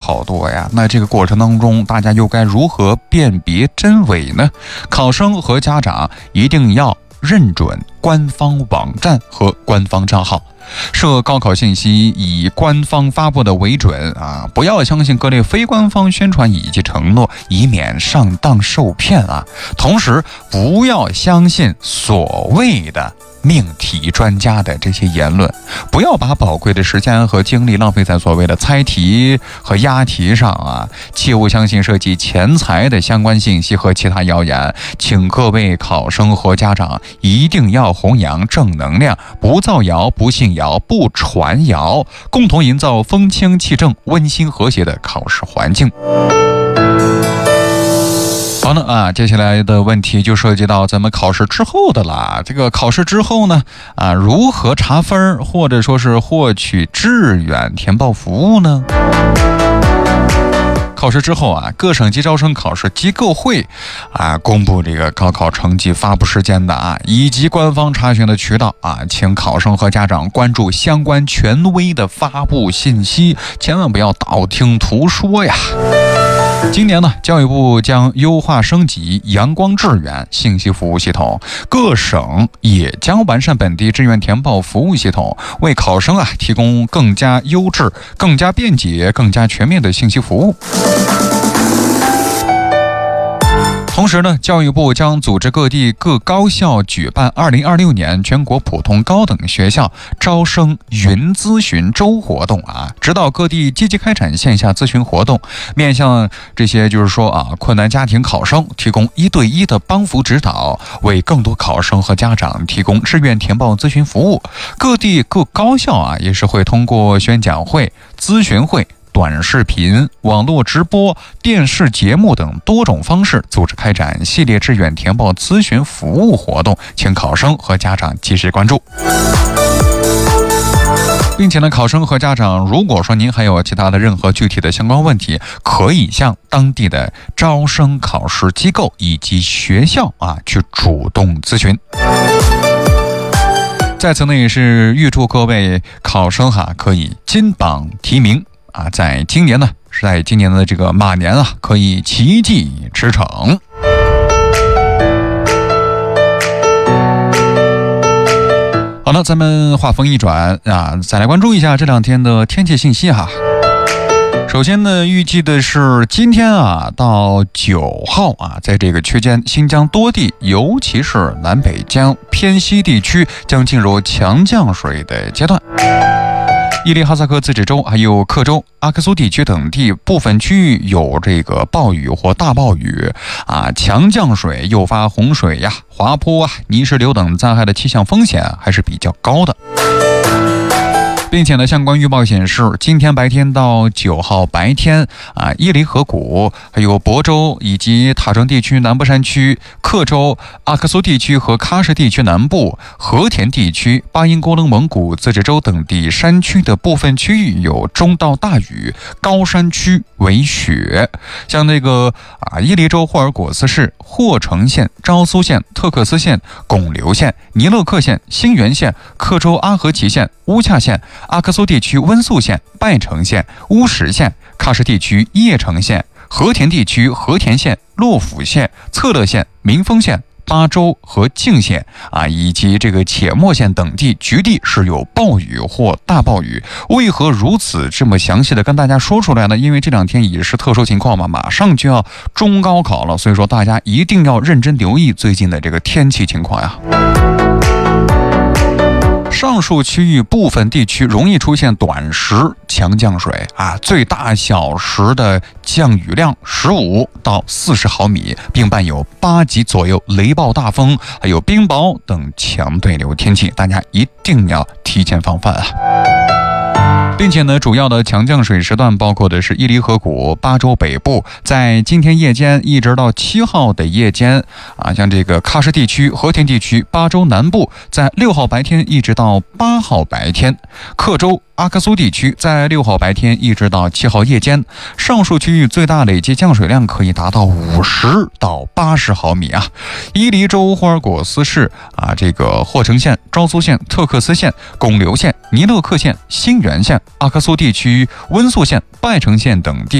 好多呀。那这个过程当中，大家又该如何辨别真伪呢？考生和家长一定要认准官方网站和官方账号，设高考信息以官方发布的为准啊，不要相信各类非官方宣传以及承诺，以免上当受骗啊。同时，不要相信所谓的命题专家的这些言论，不要把宝贵的时间和精力浪费在所谓的猜题和押题上啊！切勿相信涉及钱财的相关信息和其他谣言。请各位考生和家长一定要弘扬正能量，不造谣、不信谣、不传谣，共同营造风清气正、温馨和谐的考试环境。好了接下来的问题就涉及到咱们考试之后的啦。这个考试之后呢如何查分或者说是获取志愿填报服务呢？考试之后各省级招生考试机构会公布这个高考成绩发布时间的以及官方查询的渠道请考生和家长关注相关权威的发布信息，千万不要道听途说呀。今年呢，教育部将优化升级阳光志愿信息服务系统，各省也将完善本地志愿填报服务系统，为考生提供更加优质、更加便捷、更加全面的信息服务。同时呢，教育部将组织各地各高校举办2026年全国普通高等学校招生云咨询周活动指导各地积极开展线下咨询活动，面向这些就是说困难家庭考生提供1对1的帮扶指导，为更多考生和家长提供志愿填报咨询服务。各地各高校也是会通过宣讲会、咨询会、短视频、网络直播、电视节目等多种方式组织开展系列志愿填报咨询服务活动，请考生和家长及时关注。并且呢，考生和家长如果说您还有其他的任何具体的相关问题，可以向当地的招生考试机构以及学校去主动咨询。在此呢，也是预祝各位考生可以金榜题名在今年的这个马年可以奇迹驰骋。好了，咱们话锋一转再来关注一下这两天的天气信息首先呢，预计的是今天到9号在这个区间，新疆多地，尤其是南北疆偏西地区将进入强降水的阶段。伊犁哈萨克自治州还有克州、阿克苏地区等地部分区域有这个暴雨或大暴雨强降水诱发洪水滑坡泥石流等灾害的气象风险还是比较高的。并且呢，相关预报显示，今天白天到9号白天伊犁河谷、还有亳州以及塔城地区南部山区、克州、阿克苏地区和喀什地区南部、和田地区、巴音郭楞蒙古自治州等地山区的部分区域有中到大雨，高山区为雪。像那个伊犁州霍尔果斯市、霍城县、昭苏县、特克斯县、巩留县、尼勒克县、兴元县、克州阿合齐县、乌恰县、阿克苏地区温宿县、拜城县、乌什县、喀什地区叶城县、和田地区和田县、洛府县、策勒县、民丰县、巴州和泾县以及这个且末县等地局地是有暴雨或大暴雨。为何如此这么详细的跟大家说出来呢？因为这两天也是特殊情况嘛，马上就要中高考了，所以说大家一定要认真留意最近的这个天气情况呀。上述区域部分地区容易出现短时强降水最大小时的降雨量15到40毫米，并伴有8级左右雷暴大风，还有冰雹等强对流天气，大家一定要提前防范并且呢，主要的强降水时段包括的是伊犁河谷、巴州北部，在今天夜间一直到7号的夜间像这个喀什地区、和田地区、巴州南部，在6号白天一直到8号白天，克州、阿克苏地区在6号白天一直到7号夜间，上述区域最大累计降水量可以达到50到80毫米伊犁州霍尔果斯市这个霍城县、昭苏县、特克斯县、巩留县、尼勒克县、兴元县、阿克苏地区温宿县、拜城县等地